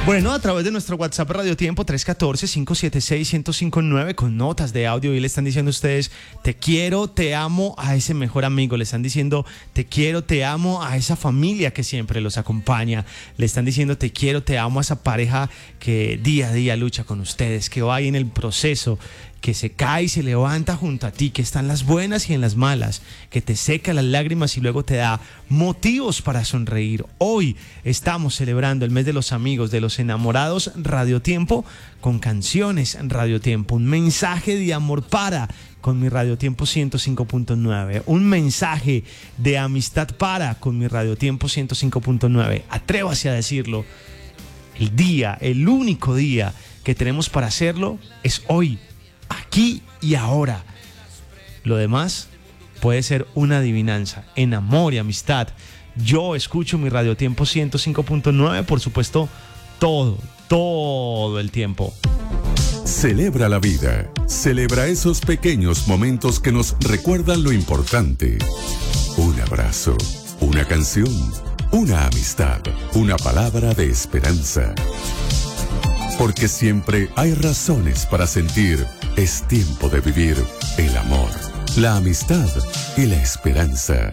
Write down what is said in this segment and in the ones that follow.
Bueno, a través de nuestro WhatsApp Radio Tiempo 314-576-1059 con notas de audio y le están diciendo a ustedes te quiero, te amo a ese mejor amigo, le están diciendo te quiero, te amo a esa familia que siempre los acompaña, le están diciendo te quiero, te amo a esa pareja que día a día lucha con ustedes, que va ahí en el proceso, que se cae y se levanta junto a ti, que está en las buenas y en las malas, que te seca las lágrimas y luego te da motivos para sonreír. Hoy estamos celebrando el mes de los amigos, de los enamorados, Radio Tiempo, con canciones Radio Tiempo, un mensaje de amor para con mi Radio Tiempo 105.9, un mensaje de amistad para con mi Radio Tiempo 105.9. Atrévase a decirlo, el único día que tenemos para hacerlo es hoy, aquí y ahora. Lo demás puede ser una adivinanza. En amor y amistad, yo escucho mi Radio Tiempo 105.9, por supuesto, todo el tiempo. Celebra la vida. Celebra esos pequeños momentos que nos recuerdan lo importante. Un abrazo, una canción, una amistad, una palabra de esperanza. Porque siempre hay razones para sentir. Es tiempo de vivir el amor, la amistad y la esperanza.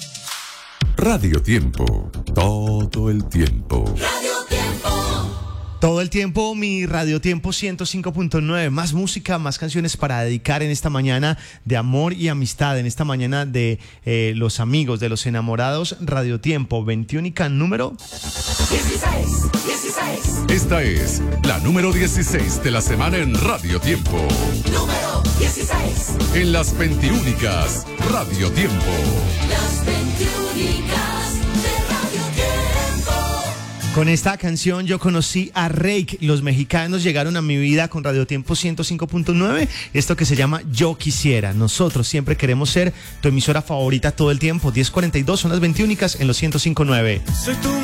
Radio Tiempo, todo el tiempo. Radio Tiempo. Todo el tiempo, mi Radio Tiempo 105.9. Más música, más canciones para dedicar en esta mañana de amor y amistad, en esta mañana de los amigos, de los enamorados. Radio Tiempo, 21 número 16. Esta es la número 16 de la semana en Radio Tiempo. Número 16. En las 21 Radio Tiempo. Las 21 de Radio Tiempo. Con esta canción yo conocí a Reik. Los mexicanos llegaron a mi vida con Radio Tiempo 105.9. Esto que se llama Yo Quisiera. Nosotros siempre queremos ser tu emisora favorita todo el tiempo. 10:42 son las 21 en los 105.9.